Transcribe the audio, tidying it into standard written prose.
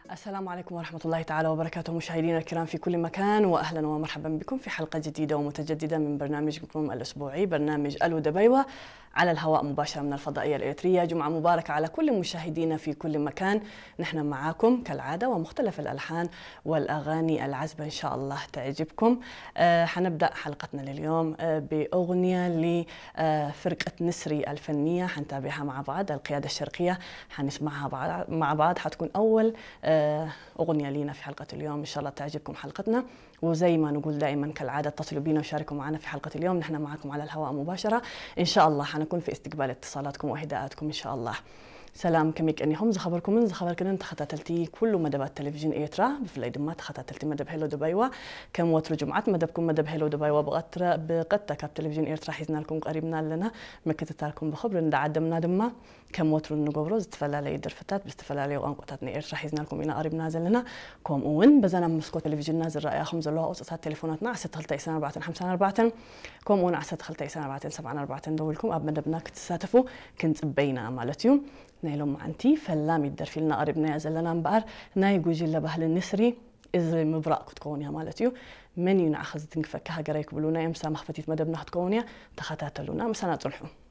السلام عليكم ورحمة الله تعالى وبركاته مشاهدينا الكرام في كل مكان، وأهلا ومرحبا بكم في حلقة جديدة ومتجددة من برنامجكم الأسبوعي برنامج ألو دبيوة على الهواء مباشرة من الفضائية الإريترية. جمعة مباركة على كل مشاهدينا في كل مكان. نحن معاكم كالعادة ومختلف الألحان والأغاني العذبة إن شاء الله تعجبكم. حنبدأ حلقتنا لليوم بأغنية لفرقة نسري الفنية، حنتابعها مع بعض القيادة الشرقية، حنسمعها مع بعض. حتكون أول أغنية لينا في حلقة اليوم، إن شاء الله تعجبكم حلقتنا. وزي ما نقول دائما كالعادة اتصلوا بينا وشاركوا معنا في حلقة اليوم، نحن معكم على الهواء مباشرة إن شاء الله. حنكون في استقبال اتصالاتكم وإهداءاتكم إن شاء الله. سلام كميك أني هم زخبركم من زخبركن أنت خطاتلتي كل مدبات تلفزيون إيترا بفلايد ما تخطاتلتي مدب هلو دبيوة كم وتر جمعات مدبكم مدب هلو دبيوة بقت كاب تلفزيون إيترا حيزنا لكم قريبنا لنا مكتتالكم بخبر ندعدمنا دما كم وتر نقبرز تفلالي درفتات بستفلالي وأنقطاتني إيترا حيزنا لكم إنا قريب نازل لنا كم أون بزنا مسكو تلفزيون نازل رأيهم زلوا أوصات تليفوناتنا عسى خلتي سنة 4 كم أون عسى خلتي سنة 4 دولكم أب مدبنا كتساتفوا كنت بينا مالتيوم نايلوم عنتي فلامي الدر فيلنا قريبنا يزلنا مبار ناي جوجي لبهل النسري إذا مبرأ كتكونيا مالتيو من ينعخذ تنفكها قريك بلونا يمسا مخفتيت مدبنا تكونيا تخاتاتلونا مسانا تنحو.